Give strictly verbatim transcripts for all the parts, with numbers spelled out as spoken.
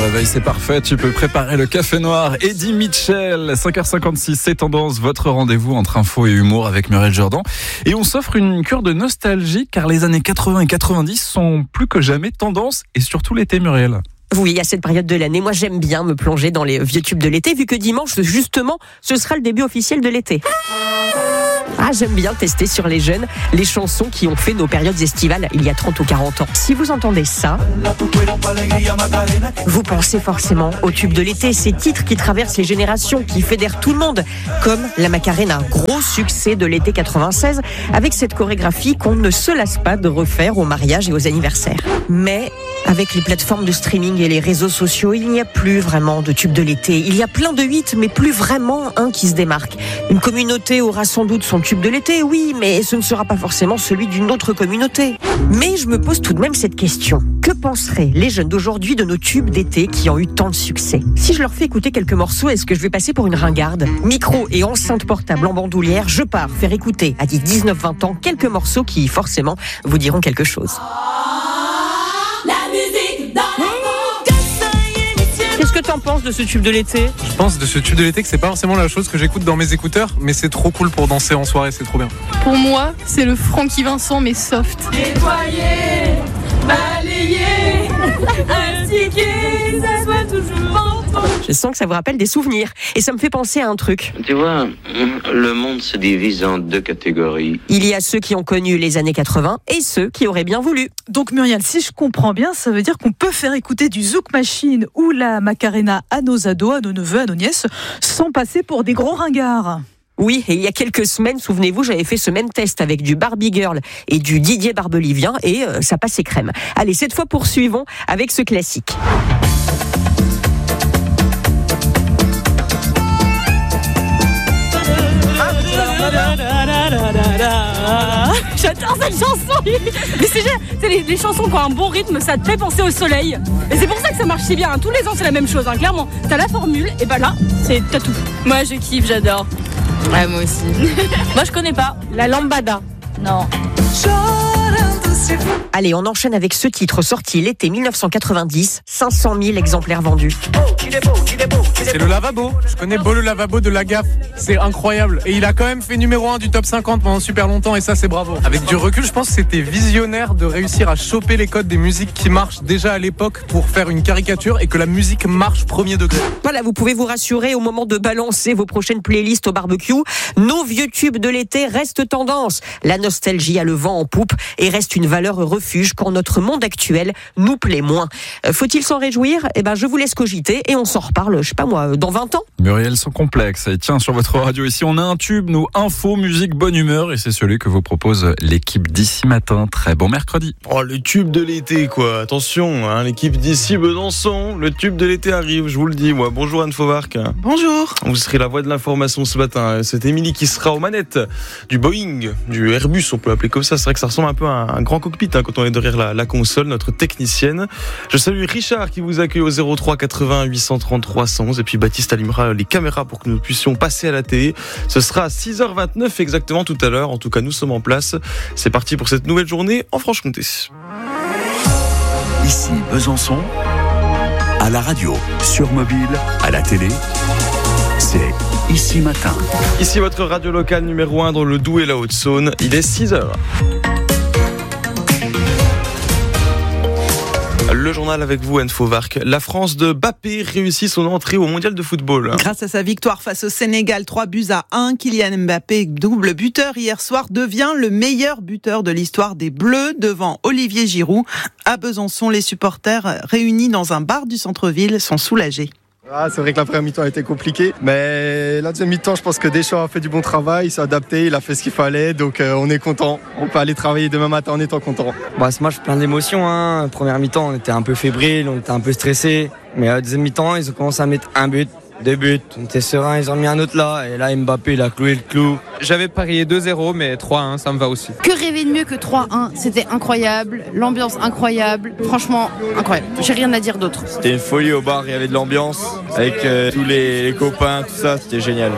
réveil, c'est parfait. Tu peux préparer le café noir. Eddie Mitchell, cinq heures cinquante-six, c'est Tendance, votre rendez-vous entre info et humour avec Muriel Jourdan. Et on s'offre une cure de nostalgie car les années quatre-vingts et quatre-vingt-dix sont plus que jamais tendance et surtout l'été, Muriel. Oui, à cette période de l'année, moi j'aime bien me plonger dans les vieux tubes de l'été vu que dimanche, justement, ce sera le début officiel de l'été. Ah, j'aime bien tester sur les jeunes les chansons qui ont fait nos périodes estivales il y a trente ou quarante ans. Si vous entendez ça, vous pensez forcément aux tubes de l'été, ces titres qui traversent les générations, qui fédèrent tout le monde, comme la Macarena, gros succès de l'été quatre-vingt-seize, avec cette chorégraphie qu'on ne se lasse pas de refaire aux mariages et aux anniversaires. Mais avec les plateformes de streaming et les réseaux sociaux, il n'y a plus vraiment de tubes de l'été. Il y a plein de hits, mais plus vraiment un qui se démarque. Une communauté aura sans doute son tube de l'été, oui, mais ce ne sera pas forcément celui d'une autre communauté. Mais je me pose tout de même cette question. Que penseraient les jeunes d'aujourd'hui de nos tubes d'été qui ont eu tant de succès ? Si je leur fais écouter quelques morceaux, est-ce que je vais passer pour une ringarde ? Micro et enceinte portable en bandoulière, je pars faire écouter à dix-neuf vingt ans quelques morceaux qui, forcément, vous diront quelque chose. Qu'est-ce que t'en penses de ce tube de l'été ? Je pense de ce tube de l'été que c'est pas forcément la chose que j'écoute dans mes écouteurs, mais c'est trop cool pour danser en soirée, c'est trop bien. Pour moi, c'est le Francky Vincent, mais soft. Nettoyer, balayer, instiquer, ça soit toujours en fond. Je sens que ça vous rappelle des souvenirs. Et ça me fait penser à un truc. Tu vois, le monde se divise en deux catégories. Il y a ceux qui ont connu les années quatre-vingts et ceux qui auraient bien voulu. Donc Muriel, si je comprends bien, ça veut dire qu'on peut faire écouter du Zouk Machine ou la Macarena à nos ados, à nos neveux, à nos nièces, sans passer pour des gros ringards. Oui, et il y a quelques semaines, souvenez-vous, j'avais fait ce même test avec du Barbie Girl et du Didier Barbelivien et euh, ça passait crème. Allez, cette fois poursuivons avec ce classique. J'adore cette chanson. Mais c'est génial. C'est les, les chansons qui ont un bon rythme, ça te fait penser au soleil. Et c'est pour ça que ça marche si bien. Tous les ans, c'est la même chose, hein. Clairement. T'as la formule, et bah là, c'est t'as tout. Moi, je kiffe, j'adore. Ouais, moi aussi. Moi, je connais pas. La lambada. Non. Allez, on enchaîne avec ce titre sorti l'été dix-neuf cent quatre-vingt-dix, cinq cent mille exemplaires vendus. C'est le lavabo, je connais Beau le lavabo de la gaffe, c'est incroyable. Et il a quand même fait numéro un du top cinquante pendant super longtemps et ça c'est bravo. Avec du recul, je pense que c'était visionnaire de réussir à choper les codes des musiques qui marchent déjà à l'époque pour faire une caricature et que la musique marche premier degré. Voilà, vous pouvez vous rassurer au moment de balancer vos prochaines playlists au barbecue. Nos vieux tubes de l'été restent tendance. La nostalgie a le vent en poupe et reste une valeur refuge quand notre monde actuel nous plaît moins. Faut-il s'en réjouir ? Eh ben, je vous laisse cogiter et on s'en reparle, je sais pas moi, dans vingt ans. Muriel sans complexe. Et tiens, sur votre radio ici, on a un tube, nous, info, musique, bonne humeur. Et c'est celui que vous propose l'équipe d'ici matin. Très bon mercredi. Oh, le tube de l'été, quoi. Attention, hein, l'équipe d'ici Besançon. Le tube de l'été arrive, je vous le dis, moi. Bonjour Anne Fauvarc. Bonjour. Vous serez la voix de l'information ce matin. C'est Émilie qui sera aux manettes du Boeing, du Airbus, on peut l'appeler comme ça. C'est vrai que ça ressemble un peu à un grand cockpit hein, quand on est derrière la, la console, notre technicienne. Je salue Richard qui vous accueille au zéro trois quatre-vingts huit cent trente-trois cent onze et puis Baptiste allumera les caméras pour que nous puissions passer à la télé. Ce sera à six heures vingt-neuf exactement tout à l'heure. En tout cas, nous sommes en place. C'est parti pour cette nouvelle journée en Franche-Comté. Ici Besançon, à la radio, sur mobile, à la télé, c'est Ici Matin. Ici votre radio locale numéro un dans le Doubs et la Haute-Saône. Il est six heures. Le journal avec vous, Anne Fauvarc. La France de Mbappé réussit son entrée au mondial de football. Grâce à sa victoire face au Sénégal, trois buts à un, Kylian Mbappé, double buteur hier soir, devient le meilleur buteur de l'histoire des Bleus devant Olivier Giroud. À Besançon, les supporters réunis dans un bar du centre-ville sont soulagés. Ah, c'est vrai que la première mi-temps a été compliquée, mais la deuxième mi-temps, je pense que Deschamps a fait du bon travail, il s'est adapté, il a fait ce qu'il fallait, donc euh, on est content. On peut aller travailler demain matin en étant content. Bah, ce match plein d'émotions. Hein. Première mi-temps, on était un peu fébrile, on était un peu stressé, mais à la deuxième mi-temps, ils ont commencé à mettre un but. Deux buts, on était serein, ils ont mis un autre là, et là Mbappé il a cloué le clou. J'avais parié deux zéro, mais trois un, ça me va aussi. Que rêver de mieux que trois un ? C'était incroyable, l'ambiance incroyable, franchement incroyable. J'ai rien à dire d'autre. C'était une folie au bar, il y avait de l'ambiance, avec euh, tous les, les copains, tout ça, c'était génial. Une deuxième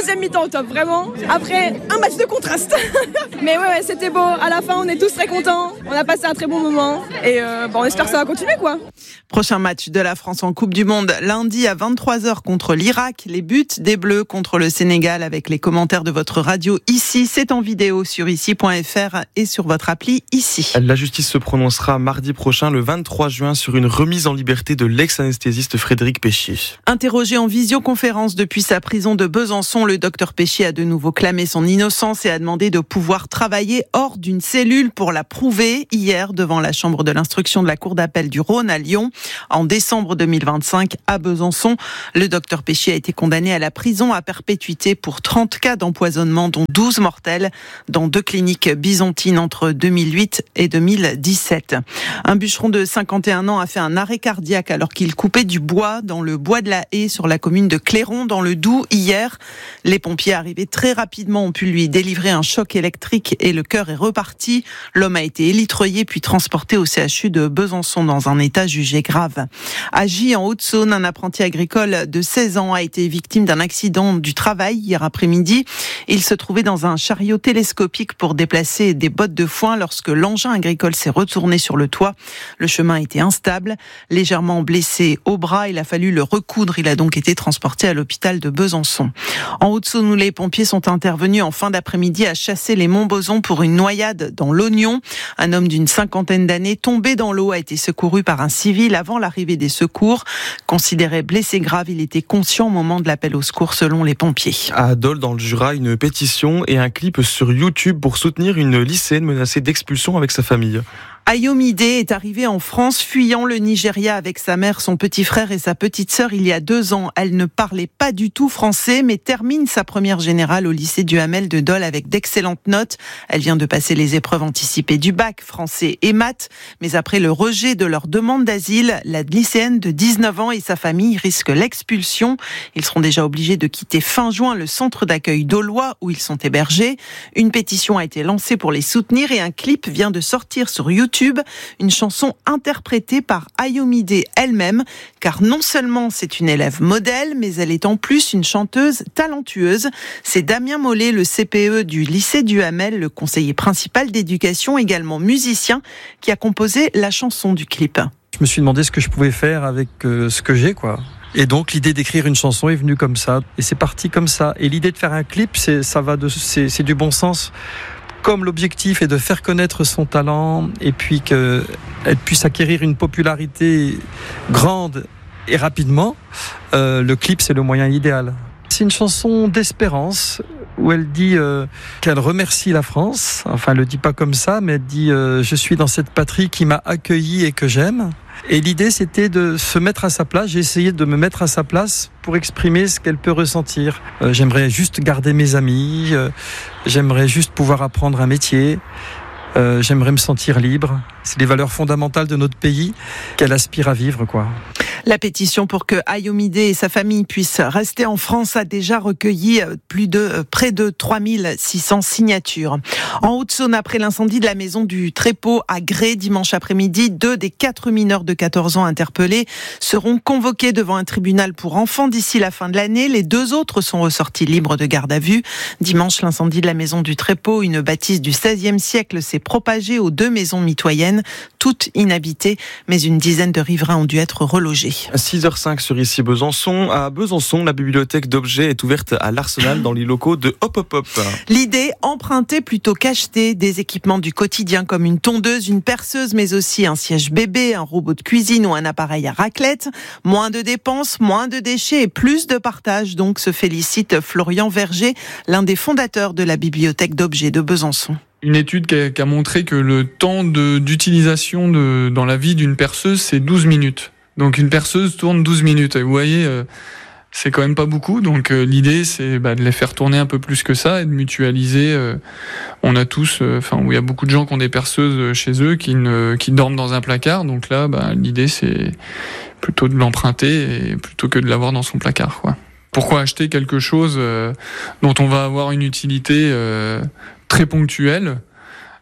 deuxième mi-temps au top, vraiment. Après, un match de contraste. Mais ouais, ouais, c'était beau. À la fin, on est tous très contents. On a passé un très bon moment. Et euh, bon, on espère que ça va continuer, quoi. Prochain match de la France en Coupe du Monde, lundi à vingt-trois heures contre l'Irak. Les buts des Bleus contre le Sénégal avec les commentaires de votre radio ici. C'est en vidéo sur ici point f r et sur votre appli ici. La justice se prononcera mardi prochain, le vingt-trois juin, sur une remise en liberté de l'ex-anesthésiste Frédéric Péchier. Interrogé en visioconférence depuis sa prison de Besançon, le docteur Péchier a de nouveau clamé son innocence et a demandé de pouvoir travailler hors d'une cellule pour la prouver. Hier, devant la chambre de l'instruction de la Cour d'appel du Rhône à Lyon, en décembre deux mille vingt-cinq, à Besançon, le docteur Péchier a été condamné à la prison à perpétuité pour trente cas d'empoisonnement, dont douze mortels, dans deux cliniques byzantines entre deux mille huit et deux mille dix-sept. Un bûcheron de cinquante et un ans a fait un arrêt cardiaque alors qu'il coupait du bois dans le bois de la Haye sur la commune de Clairon dans le Doubs hier. Les pompiers arrivés très rapidement ont pu lui délivrer un choc électrique et le cœur est reparti. L'homme a été élitreillé puis transporté au C H U de Besançon dans un état jugé grave. À Gy, en Haute-Saône, un apprenti agricole de seize ans a été victime d'un accident du travail hier après-midi. Il se trouvait dans un chariot télescopique pour déplacer des bottes de foin lorsque l'engin agricole s'est retourné sur le toit. Le chemin était instable. Légèrement blessé au bras, il a fallu le recoudre. Il a donc été transporté à l'hôpital de Besançon. En Haute-Saône, où les pompiers sont intervenus en fin d'après-midi à chasser les Montbozons pour une noyade dans l'Ognon. Un homme d'une cinquantaine d'années tombé dans l'eau a été secouru par un civil avant l'arrivée des secours. Considéré blessé grave, il était conscient au moment de l'appel au secours selon les pompiers. À Dole, dans le Jura, une pétition et un clip sur YouTube pour soutenir une lycéenne menacée d'expulsion avec sa famille. Ayomide est arrivée en France, fuyant le Nigeria avec sa mère, son petit frère et sa petite sœur il y a deux ans. Elle ne parlait pas du tout français, mais termine sa première générale au lycée Duhamel de Dole avec d'excellentes notes. Elle vient de passer les épreuves anticipées du bac, français et maths. Mais après le rejet de leur demande d'asile, la lycéenne de dix-neuf ans et sa famille risquent l'expulsion. Ils seront déjà obligés de quitter fin juin le centre d'accueil d'Aulois où ils sont hébergés. Une pétition a été lancée pour les soutenir et un clip vient de sortir sur YouTube. Une chanson interprétée par Ayomide elle-même, car non seulement c'est une élève modèle, mais elle est en plus une chanteuse talentueuse. C'est Damien Mollet, le C P E du lycée Duhamel, le conseiller principal d'éducation, également musicien, qui a composé la chanson du clip. Je me suis demandé ce que je pouvais faire avec euh, ce que j'ai, quoi. Et donc l'idée d'écrire une chanson est venue comme ça, et c'est parti comme ça. Et l'idée de faire un clip, c'est ça va de, c'est, c'est du bon sens. Comme l'objectif est de faire connaître son talent et puis qu'elle puisse acquérir une popularité grande et rapidement, euh, le clip c'est le moyen idéal. C'est une chanson d'espérance où elle dit euh, qu'elle remercie la France. Enfin, elle le dit pas comme ça, mais elle dit euh, je suis dans cette patrie qui m'a accueilli et que j'aime. Et l'idée, c'était de se mettre à sa place. J'ai essayé de me mettre à sa place pour exprimer ce qu'elle peut ressentir. Euh, j'aimerais juste garder mes amis. Euh, j'aimerais juste pouvoir apprendre un métier. Euh, j'aimerais me sentir libre. C'est les valeurs fondamentales de notre pays qu'elle aspire à vivre, quoi. La pétition pour que Ayomide et sa famille puissent rester en France a déjà recueilli plus de, près de trois mille six cents signatures. En Haute-Saône, après l'incendie de la maison du Trépeau à Gré dimanche après-midi, deux des quatre mineurs de quatorze ans interpellés seront convoqués devant un tribunal pour enfants d'ici la fin de l'année. Les deux autres sont ressortis libres de garde à vue. Dimanche, l'incendie de la maison du Trépeau, une bâtisse du seizième siècle, s'est propagé aux deux maisons mitoyennes, toutes inhabitées, mais une dizaine de riverains ont dû être relogés. six heures cinq sur ici Besançon. À Besançon, la bibliothèque d'objets est ouverte à l'Arsenal dans les locaux de Hop Hop Hop. L'idée, emprunter plutôt qu'acheter des équipements du quotidien comme une tondeuse, une perceuse, mais aussi un siège bébé, un robot de cuisine ou un appareil à raclette. Moins de dépenses, moins de déchets et plus de partage. Donc se félicite Florian Verger, l'un des fondateurs de la bibliothèque d'objets de Besançon. Une étude qui a, qui a montré que le temps de, d'utilisation de, dans la vie d'une perceuse, c'est douze minutes. Donc une perceuse tourne douze minutes. Et vous voyez, euh, c'est quand même pas beaucoup. Donc euh, l'idée, c'est bah, de les faire tourner un peu plus que ça et de mutualiser. Euh, on a tous, enfin, euh, il y a beaucoup de gens qui ont des perceuses chez eux qui, ne, qui dorment dans un placard. Donc là, bah, l'idée, c'est plutôt de l'emprunter et plutôt que de l'avoir dans son placard, quoi. Pourquoi acheter quelque chose euh, dont on va avoir une utilité euh, très ponctuelle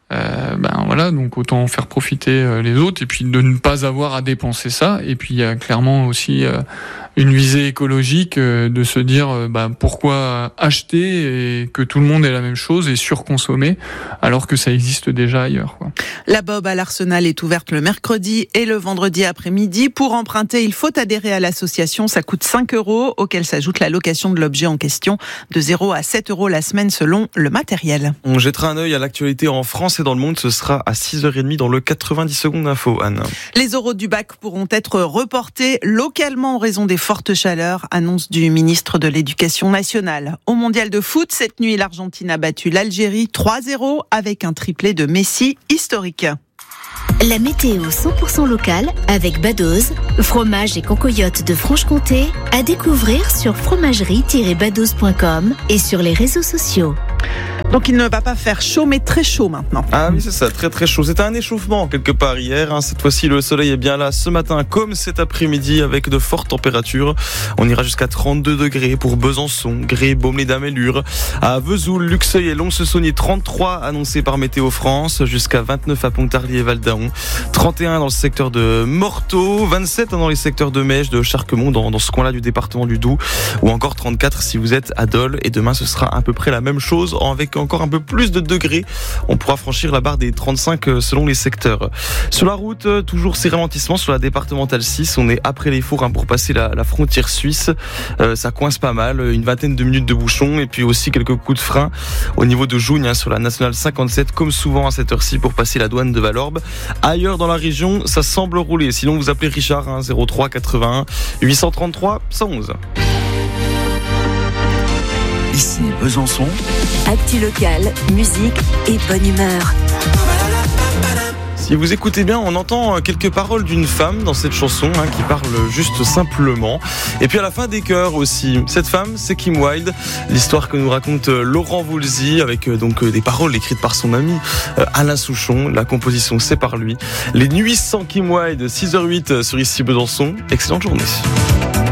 Euh, ben voilà, donc autant en faire profiter euh, les autres et puis de ne pas avoir à dépenser ça. Et puis il y a clairement aussi euh, une visée écologique euh, de se dire euh, ben, pourquoi acheter et que tout le monde ait la même chose et surconsommer alors que ça existe déjà ailleurs, quoi. La Bob à l'Arsenal est ouverte le mercredi et le vendredi après-midi. Pour emprunter, il faut adhérer à l'association. Ça coûte cinq euros, auquel s'ajoute la location de l'objet en question, de zéro à sept euros la semaine selon le matériel. On jettera un œil à l'actualité en France et dans le monde. Ce sera à six heures trente dans le quatre-vingt-dix secondes d'info, Anne. Les oraux du bac pourront être reportés localement en raison des fortes chaleurs, annonce du ministre de l'Éducation nationale. Au mondial de foot, cette nuit, l'Argentine a battu l'Algérie trois zéro avec un triplé de Messi historique. La météo cent pour cent locale avec Badoz, fromage et concoyote de Franche-Comté, à découvrir sur fromagerie tiret badoz point com et sur les réseaux sociaux. Donc il ne va pas faire chaud, mais très chaud maintenant. Ah oui, c'est ça, très très chaud. C'était un échauffement quelque part hier. Hein. Cette fois-ci, le soleil est bien là ce matin comme cet après-midi avec de fortes températures. On ira jusqu'à trente-deux degrés pour Besançon, Gré, Baume-les-Dames-et-Lure. À Vesoul, Luxeuil et Lons-le-Saunier, trente-trois annoncés par Météo France, jusqu'à vingt-neuf à Pontarlier et Val-d'Aon. trente et un dans le secteur de Morteau, vingt-sept dans les secteurs de Mèche, de Charquemont, dans, dans ce coin-là du département du Doubs, ou encore trente-quatre si vous êtes à Dole. Et demain, ce sera à peu près la même chose, avec encore un peu plus de degrés. On pourra franchir la barre des trente-cinq selon les secteurs. Sur la route, toujours ces ralentissements sur la départementale six. On est après les fours hein, pour passer la, la frontière suisse. Euh, ça coince pas mal, une vingtaine de minutes de bouchon et puis aussi quelques coups de frein au niveau de Jougne hein, sur la nationale cinquante-sept, comme souvent à cette heure-ci pour passer la douane de Valorbe. Ailleurs dans la région, ça semble rouler. Sinon, vous appelez Richard hein, zéro trois quatre-vingt-un huit cent trente-trois cent onze. Ici Besançon. Actu locale, musique et bonne humeur. Si vous écoutez bien, on entend quelques paroles d'une femme dans cette chanson hein, qui parle juste simplement. Et puis à la fin des chœurs aussi. Cette femme, c'est Kim Wilde. L'histoire que nous raconte Laurent Voulzy avec donc des paroles écrites par son ami Alain Souchon. La composition, c'est par lui. Les nuits sans Kim Wilde, six heures huit sur Ici Besançon. Excellente journée.